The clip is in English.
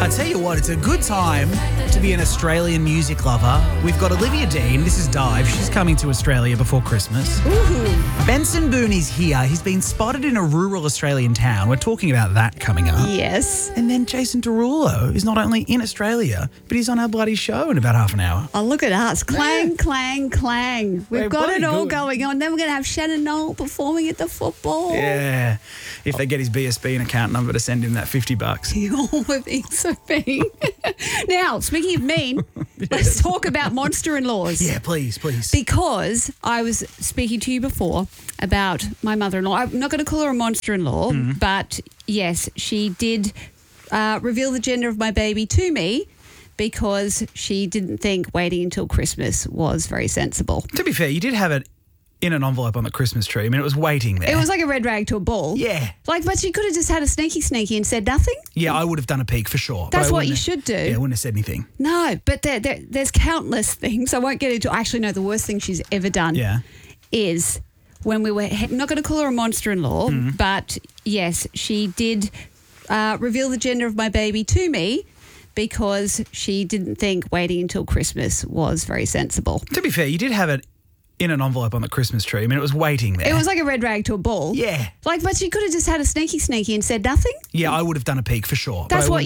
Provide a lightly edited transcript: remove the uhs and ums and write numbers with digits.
I tell you what, it's a good time to be an Australian music lover. We've got Olivia Dean. This is Dive. She's coming to Australia before Christmas. Ooh. Benson Boone is here. He's been spotted in a rural Australian town. We're talking about that coming up. Yes. And then Jason Derulo is not only in Australia, but he's on our bloody show in about half an hour. Oh, look at us. Clang, Yeah. clang, clang. We've We're got bloody it all good. going on. Then we're going to have Shannon Knoll performing at the football. Yeah. If they get his BSB and account number to send him that $50. Oh, we're being so mean. Now, speaking of mean, let's talk about monster-in-laws. Yeah, please. Because I was speaking to you before about my mother-in-law. I'm not going to call her a monster-in-law, but yes, she did reveal the gender of my baby to me because she didn't think waiting until Christmas was very sensible. To be fair, you did have it in an envelope on the Christmas tree. I mean, it was waiting there. It was like a red rag to a bull. Yeah. But she could have just had a sneaky and said nothing. Yeah, I would have done a peek for sure. That's but I what wouldn't you have- should do. Yeah, I wouldn't have said anything. No, but there's countless things. I won't get into. Actually, no, the worst thing she's ever done Yeah. is when we were. I'm not going to call her a monster-in-law, but yes, she did reveal the gender of my baby to me because she didn't think waiting until Christmas was very sensible. To be fair, you did have it in an envelope on the Christmas tree. I mean, it was waiting there. It was like a red rag to a bull. Yeah. But she could have just had a sneaky and said nothing. Yeah, I would have done a peek for sure. but That's I what wouldn't